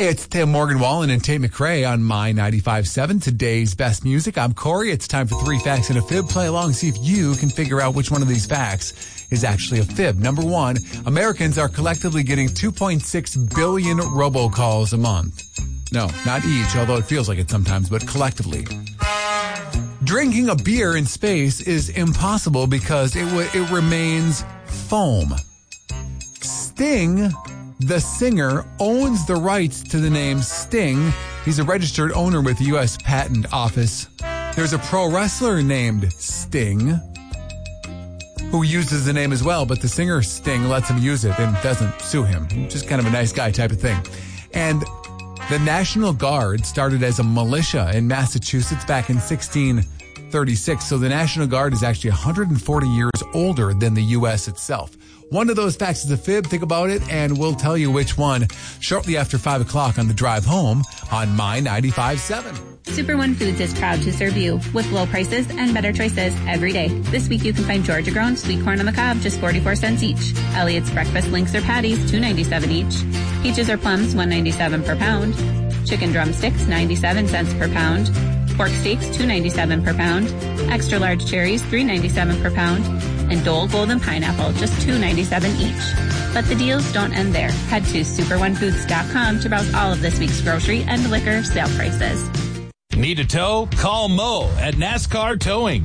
It's Tim Morgan Wallen and Tate McRae on My 95.7. Today's best music. I'm Corey. It's time for 3 facts and a fib. Play along, see if you can figure out which one of these facts is actually a fib. Number 1, Americans are collectively getting 2.6 billion robocalls a month. No, not each, although it feels like it sometimes, but collectively. Drinking a beer in space is impossible because it remains foam. Sting, the singer, owns the rights to the name Sting. He's a registered owner with the U.S. Patent Office. There's a pro wrestler named Sting who uses the name as well, but the singer Sting lets him use it and doesn't sue him. Just kind of a nice guy type of thing. And the National Guard started as a militia in Massachusetts back in 1636. So the National Guard is actually 140 years older than the U.S. itself. One of those facts is a fib. Think about it, and we'll tell you which one shortly after 5 o'clock on the drive home on My 95.7. Super One Foods is proud to serve you with low prices and better choices every day. This week you can find Georgia grown sweet corn on the cob, just 44 cents each. Elliot's breakfast links or patties, $2.97 each. Peaches or plums, $1.97 per pound. Chicken drumsticks, 97 cents per pound. Pork steaks, $2.97 per pound. Extra large cherries, $3.97 per pound. And Dole Golden Pineapple, just $2.97 each. But the deals don't end there. Head to superonefoods.com to browse all of this week's grocery and liquor sale prices. Need a tow? Call Mo at NASCAR Towing,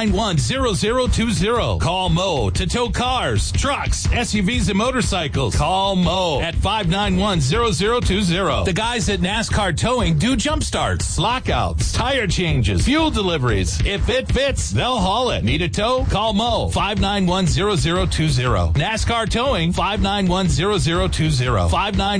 591-0020. Call Mo to tow cars, trucks, SUVs, and motorcycles. Call Mo at 591-0020. The guys at NASCAR Towing do jump starts, lockouts, tire changes, fuel deliveries. If it fits, they'll haul it. Need a tow? Call Mo, 591-0020. NASCAR Towing, 591-0020.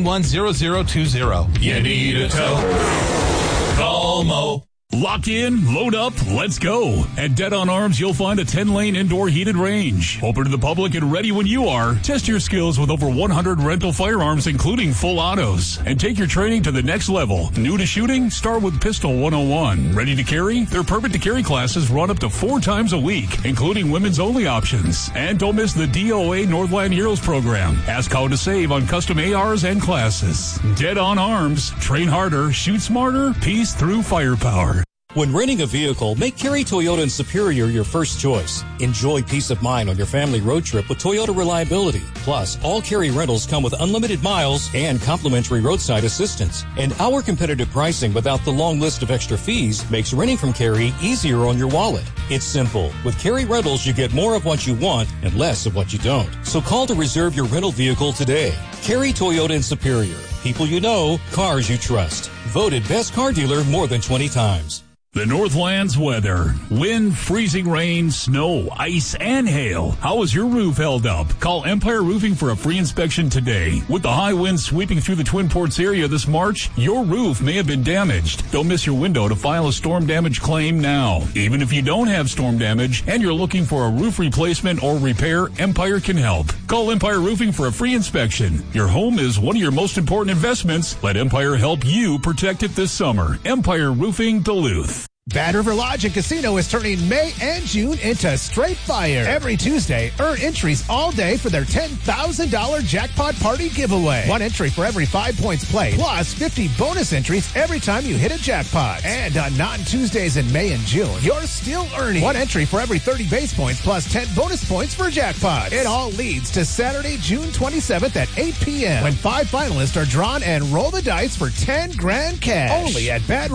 591-0020. You need a tow? Call Mo. Lock in, load up, let's go. At Dead on Arms, you'll find a 10-lane indoor heated range. Open to the public and ready when you are. Test your skills with over 100 rental firearms, including full autos. And take your training to the next level. New to shooting? Start with Pistol 101. Ready to carry? Their Permit to Carry classes run up to 4 times a week, including women's only options. And don't miss the DOA Northland Heroes program. Ask how to save on custom ARs and classes. Dead on Arms. Train harder, shoot smarter, peace through firepower. When renting a vehicle, make Carey Toyota in Superior your first choice. Enjoy peace of mind on your family road trip with Toyota reliability. Plus, all Carey rentals come with unlimited miles and complimentary roadside assistance. And our competitive pricing without the long list of extra fees makes renting from Carey easier on your wallet. It's simple. With Carey Rentals, you get more of what you want and less of what you don't. So call to reserve your rental vehicle today. Carey Toyota in Superior. People you know, cars you trust. Voted best car dealer more than 20 times. The Northland's weather. Wind, freezing rain, snow, ice, and hail. How is your roof held up? Call Empire Roofing for a free inspection today. With the high winds sweeping through the Twin Ports area this March, your roof may have been damaged. Don't miss your window to file a storm damage claim now. Even if you don't have storm damage and you're looking for a roof replacement or repair, Empire can help. Call Empire Roofing for a free inspection. Your home is one of your most important investments. Let Empire help you protect it this summer. Empire Roofing Duluth. Bad River Lodge & Casino is turning May and June into straight fire. Every Tuesday, earn entries all day for their $10,000 jackpot party giveaway. 1 entry for every 5 points played, plus 50 bonus entries every time you hit a jackpot. And on non-Tuesdays in May and June, you're still earning 1 entry for every 30 base points, plus 10 bonus points for jackpots. It all leads to Saturday, June 27th at 8 p.m. when 5 finalists are drawn and roll the dice for 10 grand cash. Only at Bad